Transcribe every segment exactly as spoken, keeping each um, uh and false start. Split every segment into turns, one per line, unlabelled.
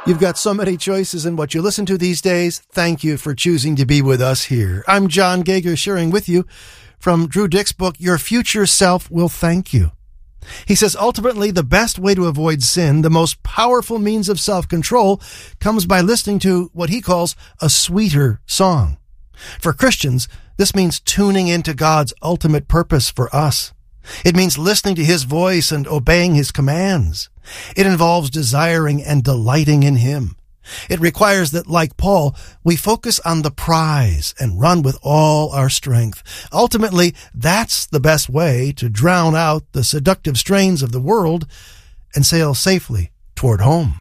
You've got so many choices in what you listen to these days. Thank you for choosing to be with us here. I'm John Gager, sharing with you from Drew Dick's book, Your Future Self Will Thank You. He says, ultimately, the best way to avoid sin, the most powerful means of self-control, comes by listening to what he calls a sweeter song. For Christians, this means tuning into God's ultimate purpose for us. It means listening to his voice and obeying his commands. It involves desiring and delighting in him. It requires that, like Paul, we focus on the prize and run with all our strength. Ultimately, that's the best way to drown out the seductive strains of the world and sail safely toward home.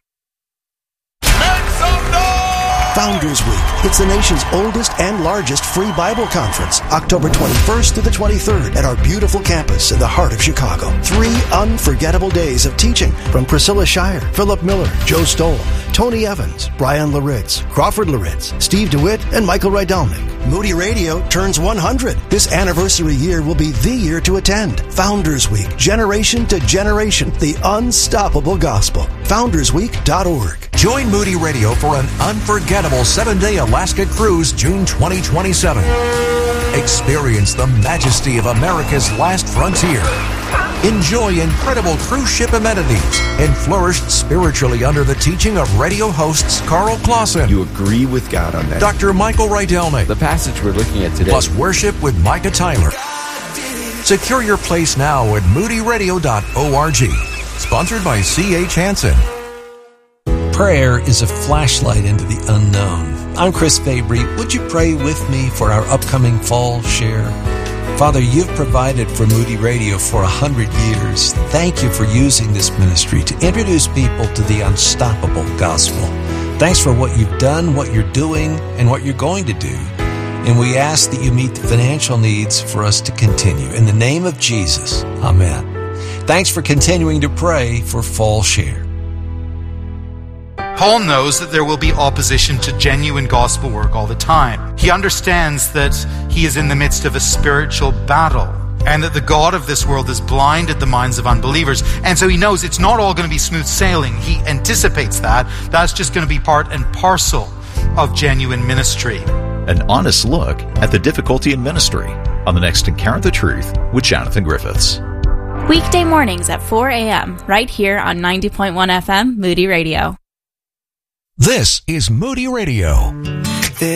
Founders Week. It's the nation's oldest and largest free Bible conference, October twenty-first to the twenty-third at our beautiful campus in the heart of Chicago. Three unforgettable days of teaching from Priscilla Shire, Philip Miller, Joe Stoll, Tony Evans, Brian Laritz, Crawford Laritz, Steve DeWitt, and Michael Rydelnik. Moody Radio turns one hundred. This anniversary year will be the year to attend. Founders Week, generation to generation, the unstoppable gospel. founders week dot org.
Join Moody Radio for an unforgettable seven-day Alaska cruise June twenty twenty-seven. Experience the majesty of America's last frontier. Enjoy incredible cruise ship amenities and flourish spiritually under the teaching of radio hosts Carl Clausen.
You agree with God on that.
Doctor Michael Rydelnik.
The passage we're looking at today.
Plus worship with Micah Tyler. Secure your place now at moody radio dot org. Sponsored by C H Hansen.
Prayer is a flashlight into the unknown. I'm Chris Fabry. Would you pray with me for our upcoming fall share? Father, you've provided for Moody Radio for a hundred years. Thank you for using this ministry to introduce people to the unstoppable gospel. Thanks for what you've done, what you're doing, and what you're going to do. And we ask that you meet the financial needs for us to continue. In the name of Jesus, amen. Thanks for continuing to pray for Fall Share.
Paul knows that there will be opposition to genuine gospel work all the time. He understands that he is in the midst of a spiritual battle and that the God of this world has blinded the minds of unbelievers. And so he knows it's not all going to be smooth sailing. He anticipates that. That's just going to be part and parcel of genuine ministry.
An honest look at the difficulty in ministry on the next Encounter the Truth with Jonathan Griffiths.
Weekday mornings at four a.m. right here on ninety point one F M Moody Radio.
This is Moody Radio.